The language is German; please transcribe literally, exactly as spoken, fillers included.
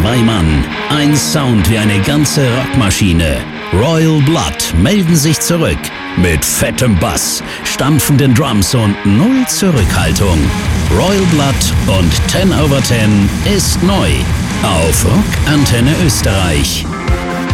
zwei Mann, ein Sound wie eine ganze Rockmaschine. Royal Blood melden sich zurück. Mit fettem Bass, stampfenden Drums und null Zurückhaltung. Royal Blood und ten over ten ist neu. Auf Rock Antenne Österreich.